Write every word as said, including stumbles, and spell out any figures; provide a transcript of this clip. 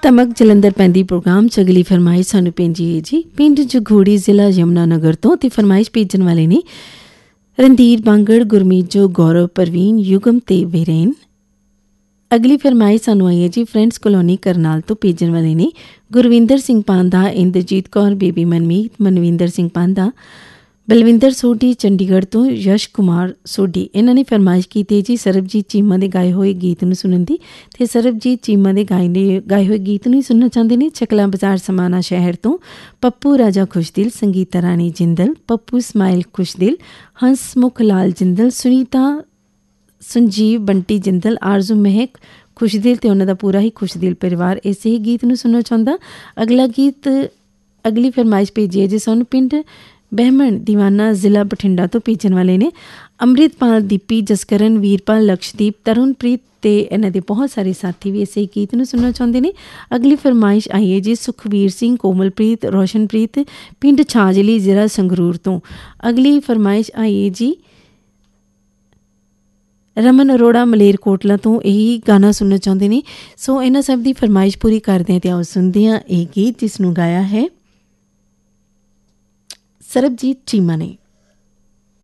ਤਮਕ ਜਲੰਧਰ ਪੈਂਦੀ ਪ੍ਰੋਗਰਾਮ 'ਚ ਅਗਲੀ ਫਰਮਾਇਸ਼ ਸਾਨੂੰ ਭੇਜੀ ਹੈ ਜੀ ਪਿੰਡ ਜਗੂੜੀ ਜ਼ਿਲ੍ਹਾ ਯਮੁਨਾ ਨਗਰ ਤੋਂ। ਅਤੇ ਫਰਮਾਇਸ਼ ਭੇਜਣ ਵਾਲੇ ਨੇ ਰਣਧੀਰ ਬਾਂਗੜ, ਗੁਰਮੀਤ ਜੋ, ਗੌਰਵ, ਪ੍ਰਵੀਨ, ਯੁਗਮ ਤੇ ਵੀਰੇਨ। ਅਗਲੀ ਫਰਮਾਇਸ਼ ਸਾਨੂੰ ਆਈ ਹੈ ਜੀ ਫਰੈਂਡਸ ਕਲੋਨੀ ਕਰਨਾਲ ਤੋਂ। ਭੇਜਣ ਵਾਲੇ ਨੇ ਗੁਰਵਿੰਦਰ ਸਿੰਘ ਪਾਂਧਾ, ਇੰਦਰਜੀਤ ਕੌਰ, ਬੇਬੀ ਮਨਮੀਤ, ਮਨਵਿੰਦਰ ਸਿੰਘ ਪਾਂਧਾ, ਬਲਵਿੰਦਰ ਸੋਢੀ ਚੰਡੀਗੜ੍ਹ ਤੋਂ, ਯਸ਼ ਕੁਮਾਰ ਸੋਢੀ। ਇਹਨਾਂ ਨੇ ਫਰਮਾਇਸ਼ ਕੀਤੀ ਜੀ ਸਰਬਜੀਤ ਚੀਮਾ ਦੇ ਗਾਏ ਹੋਏ ਗੀਤ ਨੂੰ ਸੁਣਨ ਦੀ। ਅਤੇ ਸਰਬਜੀਤ ਚੀਮਾ ਦੇ ਗਾਏ ਨੇ ਗਾਏ ਹੋਏ ਗੀਤ ਨੂੰ ਹੀ ਸੁਣਨਾ ਚਾਹੁੰਦੇ ਨੇ ਚਕਲਾ ਬਾਜ਼ਾਰ ਸਮਾਣਾ ਸ਼ਹਿਰ ਤੋਂ ਪੱਪੂ ਰਾਜਾ ਖੁਸ਼ਦਿਲ, ਸੰਗੀਤਾ ਰਾਣੀ ਜਿੰਦਲ, ਪੱਪੂ ਇਸਮਾਇਲ ਖੁਸ਼ਦਿਲ, ਹੰਸਮੁਖ ਲਾਲ ਜਿੰਦਲ, ਸੁਨੀਤਾ, ਸੰਜੀਵ, ਬੰਟੀ ਜਿੰਦਲ, ਆਰਜ਼ੂ ਮਹਿਕ ਖੁਸ਼ਦਿਲ ਅਤੇ ਉਹਨਾਂ ਦਾ ਪੂਰਾ ਹੀ ਖੁਸ਼ਦਿਲ ਪਰਿਵਾਰ ਇਸੇ ਹੀ ਗੀਤ ਨੂੰ ਸੁਣਨਾ ਚਾਹੁੰਦਾ। ਅਗਲਾ ਗੀਤ ਅਗਲੀ ਫਰਮਾਇਸ਼ ਭੇਜੀ ਹੈ ਜੀ ਸਾਨੂੰ ਪਿੰਡ ਬਹਿਮਣ ਦੀਵਾਨਾ ਜ਼ਿਲ੍ਹਾ ਬਠਿੰਡਾ ਤੋਂ। ਭੇਜਣ ਵਾਲੇ ਨੇ ਅੰਮ੍ਰਿਤਪਾਲ, ਦੀਪੀ, ਜਸਕਰਨ, ਵੀਰਪਾਲ, ਲਕਸ਼ਦੀਪ, ਤਰੁਣਪ੍ਰੀਤ ਅਤੇ ਇਹਨਾਂ ਦੇ ਬਹੁਤ ਸਾਰੇ ਸਾਥੀ ਵੀ ਇਸੇ ਗੀਤ ਨੂੰ ਸੁਣਨਾ ਚਾਹੁੰਦੇ ਨੇ। ਅਗਲੀ ਫਰਮਾਇਸ਼ ਆਈ ਹੈ ਜੀ ਸੁਖਵੀਰ ਸਿੰਘ, ਕੋਮਲਪ੍ਰੀਤ, ਰੋਸ਼ਨਪ੍ਰੀਤ, ਪਿੰਡ ਛਾਜਲੀ ਜ਼ਿਲ੍ਹਾ ਸੰਗਰੂਰ ਤੋਂ। ਅਗਲੀ ਫਰਮਾਇਸ਼ ਆਈ ਹੈ ਜੀ ਰਮਨ ਅਰੋੜਾ, ਮਲੇਰਕੋਟਲਾ ਤੋਂ। ਇਹੀ ਗਾਣਾ ਸੁਣਨਾ ਚਾਹੁੰਦੇ ਨੇ। ਸੋ ਇਹਨਾਂ ਸਭ ਦੀ ਫਰਮਾਇਸ਼ ਪੂਰੀ ਕਰਦੇ ਹਾਂ ਅਤੇ ਆਓ ਸੁਣਦੇ ਹਾਂ ਇਹ ਗੀਤ ਜਿਸ ਨੂੰ ਗਾਇਆ ਹੈ ਸਰਬਜੀਤ ਚੀਮਾ ਨੇ।